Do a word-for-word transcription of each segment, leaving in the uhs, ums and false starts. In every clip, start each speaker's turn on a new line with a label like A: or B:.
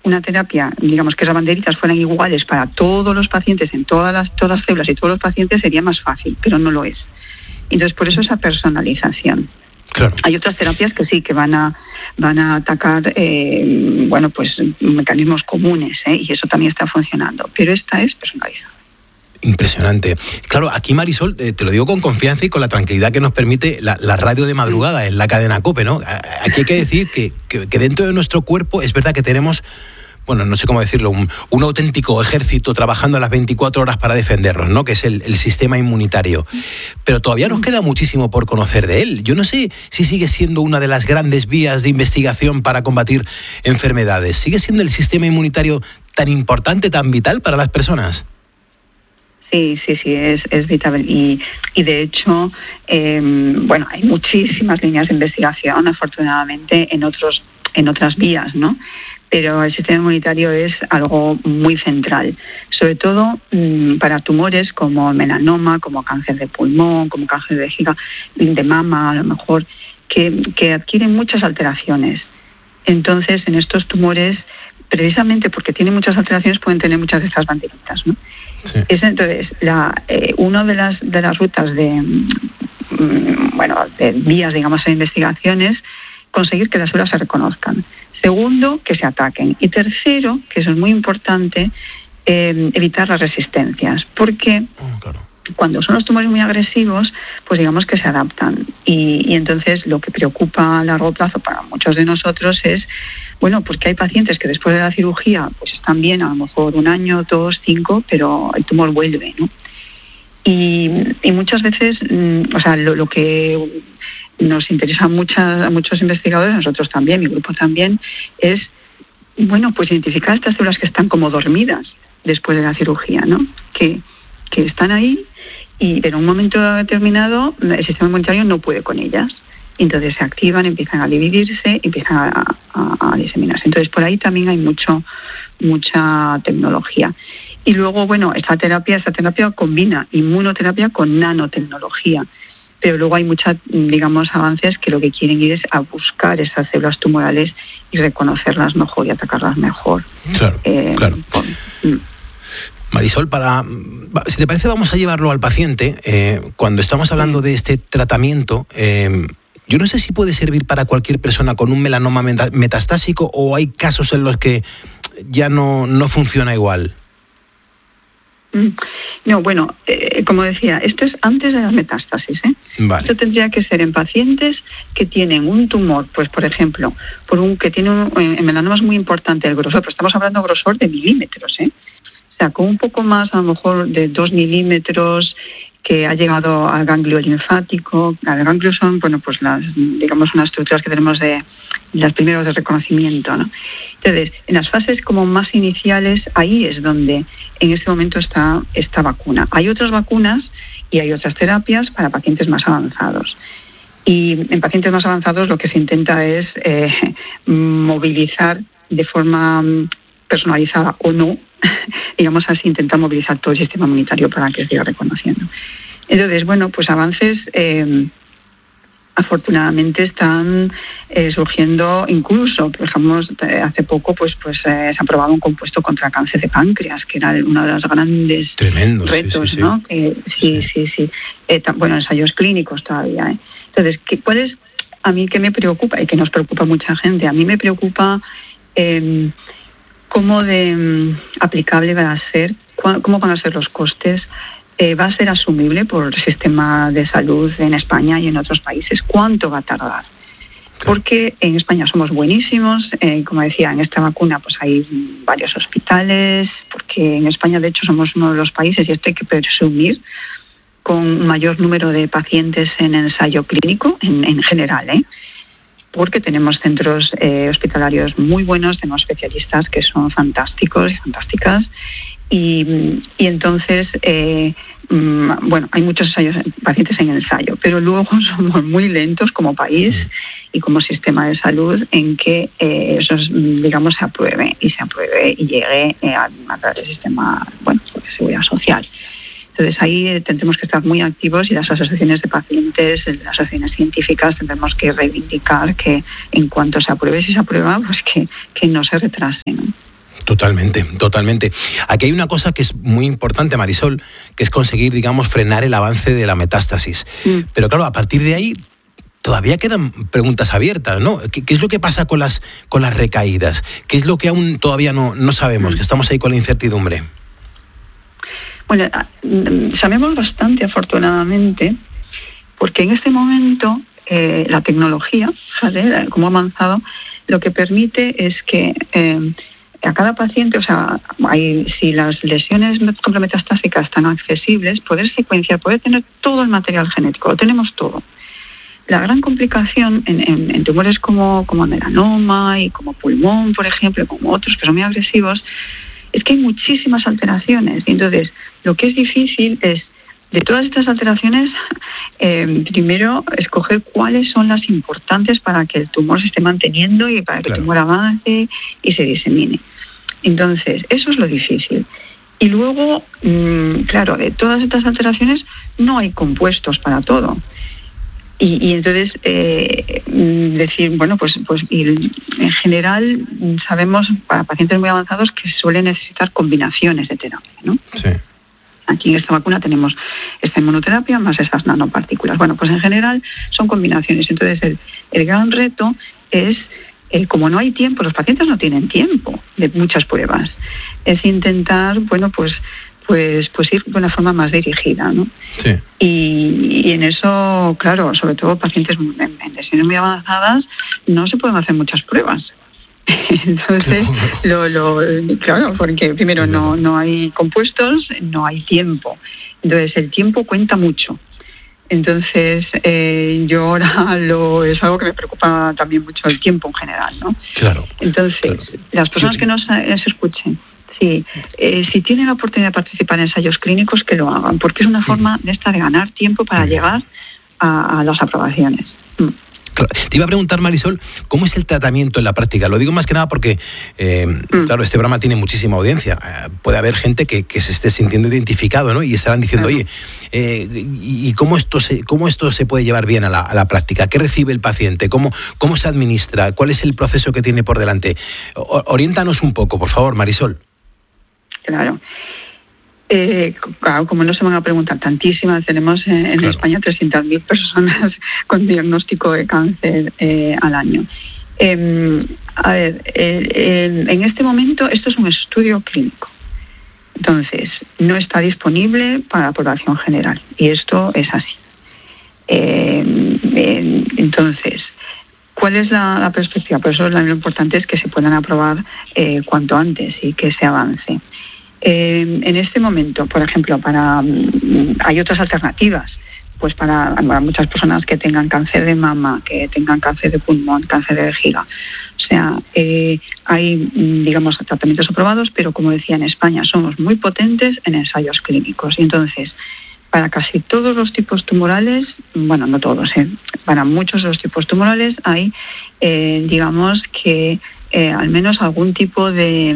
A: una terapia, digamos que esas banderitas fueran iguales para todos los pacientes, en todas las, todas las células y todos los pacientes, sería más fácil, pero no lo es. Entonces, por eso esa personalización.
B: Claro.
A: Hay otras terapias que sí, que van a van a atacar, eh, bueno, pues mecanismos comunes, ¿eh? Y eso también está funcionando, pero esta es personalizada.
B: Impresionante. Claro, aquí, Marisol, eh, te lo digo con confianza y con la tranquilidad que nos permite la, la radio de madrugada, en la cadena COPE, ¿no? Aquí hay que decir que, que, que dentro de nuestro cuerpo es verdad que tenemos, bueno, no sé cómo decirlo, un, un auténtico ejército trabajando las veinticuatro horas para defendernos, ¿no? Que es el, el sistema inmunitario. Pero todavía nos queda muchísimo por conocer de él. Yo no sé si sigue siendo una de las grandes vías de investigación para combatir enfermedades. ¿Sigue siendo el sistema inmunitario tan importante, tan vital para las personas?
A: Sí, sí, sí, es, es vital. Y, y de hecho, eh, bueno, hay muchísimas líneas de investigación, afortunadamente, en otros, en otras vías, ¿no? Pero el sistema inmunitario es algo muy central, sobre todo mmm, para tumores como melanoma, como cáncer de pulmón, como cáncer de vejiga, de mama, a lo mejor, que, que adquieren muchas alteraciones. Entonces, en estos tumores, precisamente porque tienen muchas alteraciones, pueden tener muchas de estas banderitas, ¿no? Sí. Es entonces la eh, una de las de las rutas de mmm, bueno de vías, digamos, de investigaciones, conseguir que las células se reconozcan. Segundo, que se ataquen. Y tercero, que eso es muy importante, eh, evitar las resistencias. Porque oh, claro. cuando son los tumores muy agresivos, pues digamos que se adaptan. Y, y entonces lo que preocupa a largo plazo para muchos de nosotros es, bueno, pues que hay pacientes que después de la cirugía pues están bien, a lo mejor un año, dos, cinco, pero el tumor vuelve, ¿no? Y, y muchas veces, o sea, lo, lo que nos interesa a, muchas, a muchos investigadores, nosotros también, mi grupo también, es, bueno, pues identificar estas células que están como dormidas después de la cirugía, ¿no? Que, que están ahí, y pero en un momento determinado el sistema inmunitario no puede con ellas. Entonces se activan, empiezan a dividirse, empiezan a, a, a diseminarse. Entonces por ahí también hay mucho mucha tecnología. Y luego, bueno, esta terapia, esta terapia combina inmunoterapia con nanotecnología. Pero luego hay muchos, digamos, avances que lo que quieren ir es a buscar esas células tumorales y reconocerlas mejor y atacarlas mejor.
B: Claro, eh, claro. Por, mm. Marisol, para, si te parece, vamos a llevarlo al paciente. Eh, cuando estamos hablando de este tratamiento, eh, yo no sé si puede servir para cualquier persona con un melanoma metastásico o hay casos en los que ya no, no funciona igual.
A: No, bueno, eh, como decía, esto es antes de las metástasis, ¿eh?
B: Vale.
A: Esto tendría que ser en pacientes que tienen un tumor, pues por ejemplo, por un que tiene un, en melanoma es muy importante el grosor, pero estamos hablando de grosor de milímetros, ¿eh? O sea, con un poco más, a lo mejor de dos milímetros, que ha llegado al ganglio linfático. Al ganglio son, bueno, pues las, digamos, unas estructuras que tenemos de las primeros de reconocimiento, ¿no? Entonces, en las fases como más iniciales, ahí es donde en este momento está esta vacuna. Hay otras vacunas y hay otras terapias para pacientes más avanzados. Y en pacientes más avanzados lo que se intenta es eh, movilizar de forma personalizada o no, digamos así, intentar movilizar todo el sistema inmunitario para que se siga reconociendo. Entonces, bueno, pues avances eh, afortunadamente están eh, surgiendo, incluso, por ejemplo, hace poco pues pues eh, se ha aprobado un compuesto contra cáncer de páncreas, que era uno de los grandes
B: Tremendo,
A: retos,
B: sí, sí,
A: ¿no? Que, sí,
B: sí,
A: sí, sí. Eh, bueno, ensayos clínicos todavía, ¿eh? Entonces, ¿qué, ¿cuál es a mí qué me preocupa y que nos preocupa a mucha gente? A mí me preocupa eh, cómo de um, aplicable va a ser, cómo van a ser los costes. Eh, ¿Va a ser asumible por el sistema de salud en España y en otros países? ¿Cuánto va a tardar? Porque en España somos buenísimos, eh, como decía, en esta vacuna pues hay varios hospitales, porque en España de hecho somos uno de los países, y esto hay que presumir, con mayor número de pacientes en ensayo clínico en, en general, ¿eh? Porque tenemos centros eh, hospitalarios muy buenos, tenemos especialistas que son fantásticos y fantásticas. Y, y entonces, eh, bueno, hay muchos ensayos, pacientes en ensayo, pero luego somos muy lentos como país y como sistema de salud en que eh, eso, digamos, se apruebe y se apruebe y llegue eh, a, a través del sistema, bueno, de seguridad social. Entonces ahí tendremos que estar muy activos y las asociaciones de pacientes, las asociaciones científicas, tendremos que reivindicar que en cuanto se apruebe, si se aprueba, pues que, que no se retrase, ¿no?
B: Totalmente, totalmente. Aquí hay una cosa que es muy importante, Marisol, que es conseguir, digamos, frenar el avance de la metástasis. Mm. Pero claro, a partir de ahí todavía quedan preguntas abiertas, ¿no? ¿Qué, qué es lo que pasa con las, con las recaídas? ¿Qué es lo que aún todavía no, no sabemos? Mm. Que estamos ahí con la incertidumbre.
A: Bueno, sabemos bastante, afortunadamente, porque en este momento eh, la tecnología, ¿vale?, como ha avanzado, lo que permite es que eh, a cada paciente, o sea, hay, si las lesiones metastáticas están accesibles, poder secuenciar, poder tener todo el material genético, lo tenemos todo. La gran complicación en, en, en tumores como, como melanoma y como pulmón, por ejemplo, como otros que son muy agresivos, es que hay muchísimas alteraciones. Y entonces, lo que es difícil es, de todas estas alteraciones, eh, primero escoger cuáles son las importantes para que el tumor se esté manteniendo y para que claro. el tumor avance y se disemine. Entonces, eso es lo difícil. Y luego, mmm, claro, de todas estas alteraciones no hay compuestos para todo. Y, y entonces eh, decir, bueno, pues, pues y en general sabemos para pacientes muy avanzados que suelen necesitar combinaciones de terapia, ¿no?
B: Sí.
A: Aquí en esta vacuna tenemos esta inmunoterapia más esas nanopartículas. Bueno, pues en general son combinaciones. Entonces el, el gran reto es, eh, como no hay tiempo, los pacientes no tienen tiempo de muchas pruebas, es intentar, bueno, pues pues pues ir de una forma más dirigida, ¿no?
B: Sí.
A: Y, y en eso, claro, sobre todo pacientes en, en lesiones muy avanzadas, no se pueden hacer muchas pruebas. Entonces, lo, lo, claro, porque primero no, no hay compuestos, no hay tiempo. Entonces, el tiempo cuenta mucho. Entonces, eh, yo ahora lo, es algo que me preocupa también mucho, el tiempo en general, ¿no?
B: Claro.
A: Entonces, claro. las personas que nos, nos escuchen, sí, eh, si tienen la oportunidad de participar en ensayos clínicos, que lo hagan, porque es una forma de esta de ganar tiempo para sí. llegar a, a las aprobaciones. Mm.
B: Te iba a preguntar, Marisol, ¿cómo es el tratamiento en la práctica? Lo digo más que nada porque, eh, mm. claro, este programa tiene muchísima audiencia. Eh, puede haber gente que, que se esté sintiendo identificado, ¿no? Y estarán diciendo, claro. oye, eh, ¿y cómo esto, se, cómo esto se puede llevar bien a la, a la práctica? ¿Qué recibe el paciente? ¿Cómo, ¿Cómo se administra? ¿Cuál es el proceso que tiene por delante? O, oriéntanos un poco, por favor, Marisol.
A: Claro. Eh, claro, como no se van a preguntar tantísimas, tenemos en, en claro. España trescientas mil personas con diagnóstico de cáncer eh, al año. Eh, a ver, eh, eh, en este momento esto es un estudio clínico. Entonces, no está disponible para la población general. Y esto es así. Eh, eh, entonces, ¿cuál es la, la perspectiva? Por eso lo importante es que se puedan aprobar eh, cuanto antes y que se avance. Eh, en este momento, por ejemplo, para hay otras alternativas, pues para, para muchas personas que tengan cáncer de mama, que tengan cáncer de pulmón, cáncer de vejiga. O sea, eh, hay, digamos, tratamientos aprobados, pero como decía, en España somos muy potentes en ensayos clínicos. Y entonces, para casi todos los tipos tumorales, bueno, no todos, eh, para muchos de los tipos tumorales hay, eh, digamos, que Eh, al menos algún tipo de,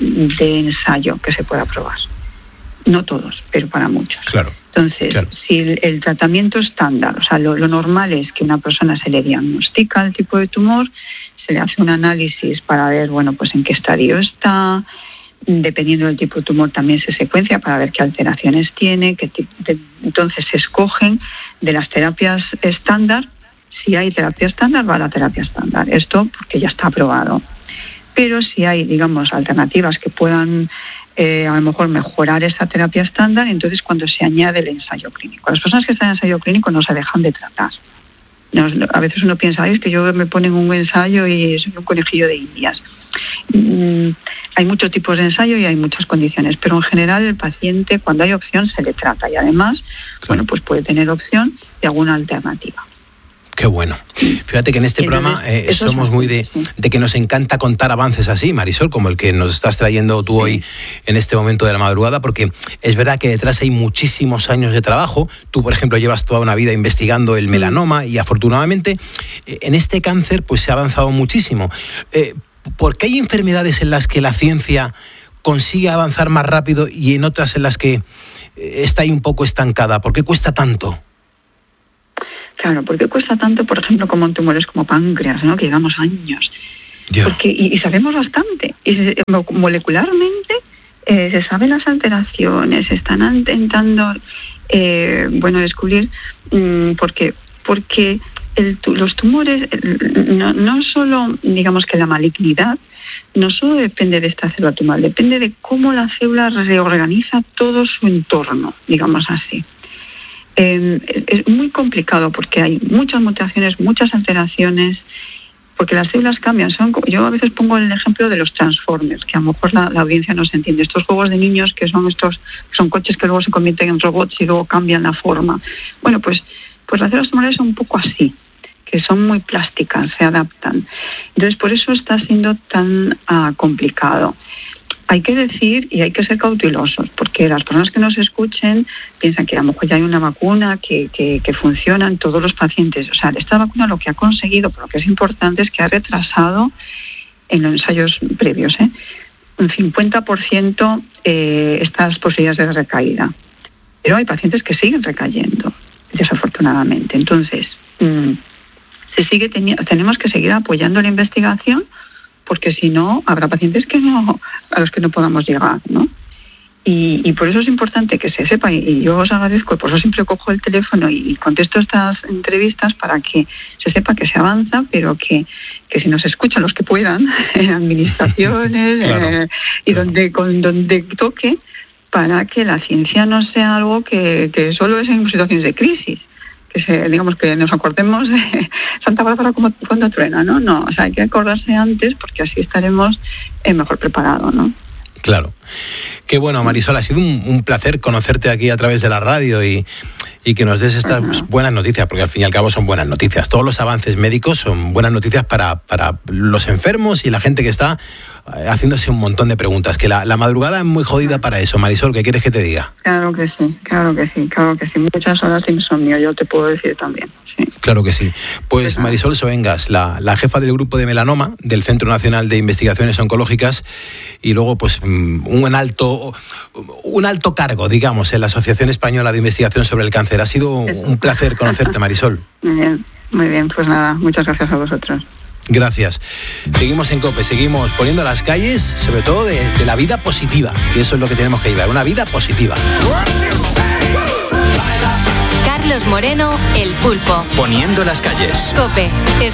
A: de ensayo que se pueda probar. No todos, pero para muchos.
B: Claro.
A: Entonces, claro. si el, el tratamiento estándar, o sea, lo, lo normal es que una persona se le diagnostica el tipo de tumor, se le hace un análisis para ver, bueno, pues en qué estadio está, dependiendo del tipo de tumor también se secuencia para ver qué alteraciones tiene, qué tipo de, entonces se escogen de las terapias estándar. Si hay terapia estándar, va a la terapia estándar. Esto porque ya está aprobado. Pero si hay, digamos, alternativas que puedan eh, a lo mejor mejorar esa terapia estándar, entonces cuando se añade el ensayo clínico. Las personas que están en ensayo clínico no se dejan de tratar. No, a veces uno piensa, es que yo me ponen un ensayo y soy un conejillo de indias. Mm, hay muchos tipos de ensayo y hay muchas condiciones, pero en general el paciente, cuando hay opción, se le trata y además, claro. bueno, pues puede tener opción de alguna alternativa.
B: Qué bueno. Fíjate que en este Entonces, programa eh, somos muy de, de que nos encanta contar avances así, Marisol, como el que nos estás trayendo tú hoy en este momento de la madrugada, porque es verdad que detrás hay muchísimos años de trabajo. Tú, por ejemplo, llevas toda una vida investigando el melanoma y afortunadamente en este cáncer pues se ha avanzado muchísimo. Eh, ¿Por qué hay enfermedades en las que la ciencia consigue avanzar más rápido y en otras en las que está ahí un poco estancada? ¿Por qué cuesta tanto?
A: Claro, ¿por qué cuesta tanto, por ejemplo, como en tumores como páncreas, ¿no? Que llevamos años.
B: Yeah.
A: Porque, y, y sabemos bastante. Y se, molecularmente eh, se saben las alteraciones, se están intentando eh, bueno, descubrir mmm, por qué. Porque el, los tumores, no, no solo, digamos que la malignidad, no solo depende de esta célula tumoral, depende de cómo la célula reorganiza todo su entorno, digamos así. Eh, es muy complicado porque hay muchas mutaciones, muchas alteraciones, porque las células cambian. Son, yo a veces pongo el ejemplo de los Transformers, que a lo mejor la, la audiencia no se entiende. Estos juegos de niños que son estos, son coches que luego se convierten en robots y luego cambian la forma. Bueno, pues, pues las células tumorales son un poco así, que son muy plásticas, se adaptan. Entonces, por eso está siendo tan uh, complicado. Hay que decir y hay que ser cautelosos, porque las personas que nos escuchen piensan que a lo mejor ya hay una vacuna que, que, que funciona en todos los pacientes. O sea, esta vacuna lo que ha conseguido, por lo que es importante, es que ha retrasado en los ensayos previos, ¿eh? un cincuenta por ciento eh, estas posibilidades de recaída. Pero hay pacientes que siguen recayendo, desafortunadamente. Entonces, mmm, se sigue teni- tenemos que seguir apoyando la investigación, porque si no, habrá pacientes que no, a los que no podamos llegar, ¿no? Y, y por eso es importante que se sepa, y, y yo os agradezco, por eso siempre cojo el teléfono y, y contesto estas entrevistas para que se sepa que se avanza, pero que, que si nos escuchan los que puedan, en administraciones,
B: claro,
A: eh, y
B: claro.
A: donde, con, donde toque, para que la ciencia no sea algo que, que solo es en situaciones de crisis. Que se, digamos que nos acordemos de Santa Bárbara como cuando truena, ¿no? No, o sea, hay que acordarse antes porque así estaremos eh, mejor preparados, ¿no?
B: Claro. Qué bueno, Marisol, ha sido un, un placer conocerte aquí a través de la radio y, y que nos des estas uh-huh. buenas noticias, porque al fin y al cabo son buenas noticias. Todos los avances médicos son buenas noticias para, para los enfermos y la gente que está haciéndose un montón de preguntas. Que la, la madrugada es muy jodida para eso. Marisol, ¿qué quieres que te diga?
A: Claro que sí, claro que sí, claro que sí. Muchas horas de insomnio, yo te puedo decir también. Sí.
B: Claro que sí. Pues Marisol Soengas, la, la jefa del grupo de melanoma del Centro Nacional de Investigaciones Oncológicas y luego pues un alto, un alto cargo, digamos, en la Asociación Española de Investigación sobre el Cáncer. Ha sido un placer conocerte, Marisol.
A: Muy bien, muy bien. Pues nada, muchas gracias a vosotros.
B: Gracias. Seguimos en COPE, seguimos poniendo las calles, sobre todo de, de la vida positiva, que eso es lo que tenemos que llevar, una vida positiva.
C: Carlos Moreno, El Pulpo.
D: Poniendo las calles.
C: COPE.